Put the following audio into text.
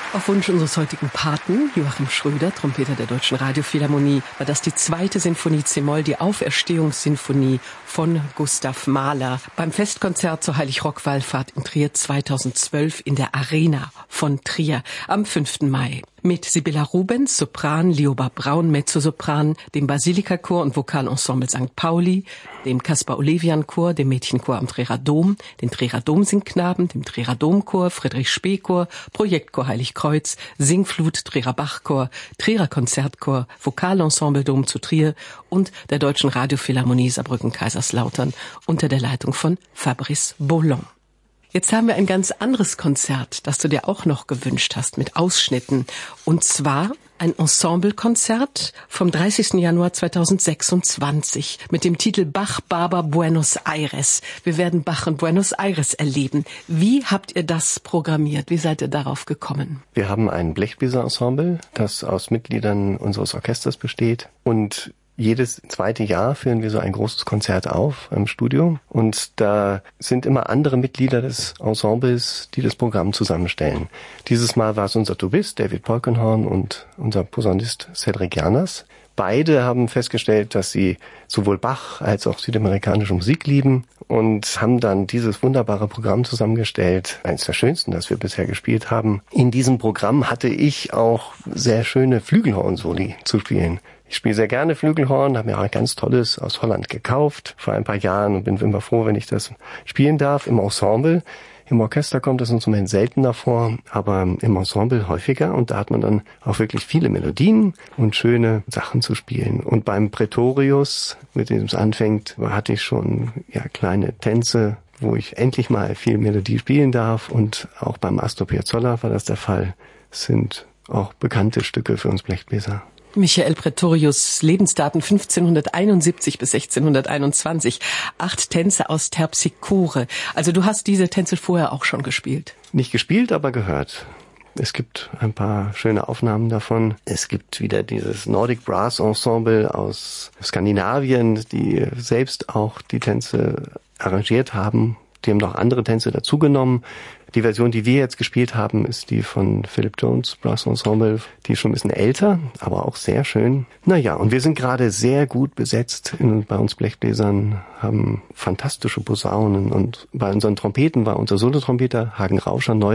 Auf Wunsch unseres heutigen Paten, Joachim Schröder, Trompeter der Deutschen Radiophilharmonie, war das die 2. Sinfonie c-Moll, die Auferstehungssinfonie von Gustav Mahler beim Festkonzert zur Heilig-Rock-Wallfahrt in Trier 2012 in der Arena von Trier am 5. Mai. Mit Sibylla Rubens, Sopran, Lioba Braun, Mezzosopran, dem Basilika-Chor und Vokalensemble St. Pauli, dem Caspar-Olevian-Chor, dem Mädchenchor am Trierer Dom, den Trierer Domsingknaben, dem Trierer Domchor, Friedrich-Spee-Chor, Projektchor Heiligkreuz, Singflut, Trierer Bachchor, Trierer Konzertchor, Vokalensemble Dom zu Trier und der Deutschen Radiophilharmonie Saarbrücken-Kaiserslautern unter der Leitung von Fabrice Boulon. Jetzt haben wir ein ganz anderes Konzert, das du dir auch noch gewünscht hast, mit Ausschnitten. Und zwar ein Ensemblekonzert vom 30. Januar 2026 mit dem Titel Bach, Barber, Buenos Aires. Wir werden Bach in Buenos Aires erleben. Wie habt ihr das programmiert? Wie seid ihr darauf gekommen? Wir haben ein Blechbläser-Ensemble, das aus Mitgliedern unseres Orchesters besteht. Und jedes zweite Jahr führen wir so ein großes Konzert auf im Studio und da sind immer andere Mitglieder des Ensembles, die das Programm zusammenstellen. Dieses Mal war es unser Tubist David Polkenhorn und unser Posaunist Cedric Janas. Beide haben festgestellt, dass sie sowohl Bach als auch südamerikanische Musik lieben und haben dann dieses wunderbare Programm zusammengestellt. Eines der schönsten, das wir bisher gespielt haben. In diesem Programm hatte ich auch sehr schöne Flügelhorn-Soli zu spielen. Ich spiele sehr gerne Flügelhorn, habe mir auch ein ganz tolles aus Holland gekauft vor ein paar Jahren und bin immer froh, wenn ich das spielen darf im Ensemble. Im Orchester kommt das Instrument seltener vor, aber im Ensemble häufiger und da hat man dann auch wirklich viele Melodien und schöne Sachen zu spielen. Und beim Praetorius, mit dem es anfängt, hatte ich schon kleine Tänze, wo ich endlich mal viel Melodie spielen darf und auch beim Astor Piazzolla war das der Fall. Es sind auch bekannte Stücke für uns Blechbläser. Michael Praetorius, Lebensdaten 1571 bis 1621, 8 Tänze aus Terpsichore. Also du hast diese Tänze vorher auch schon gespielt? Nicht gespielt, aber gehört. Es gibt ein paar schöne Aufnahmen davon. Es gibt wieder dieses Nordic Brass Ensemble aus Skandinavien, die selbst auch die Tänze arrangiert haben. Die haben noch andere Tänze dazugenommen. Die Version, die wir jetzt gespielt haben, ist die von Philip Jones Brass Ensemble. Die ist schon ein bisschen älter, aber auch sehr schön. Naja, und wir sind gerade sehr gut besetzt bei uns Blechbläsern, haben fantastische Posaunen und bei unseren Trompeten war unser Solotrompeter Hagen Rauscher neu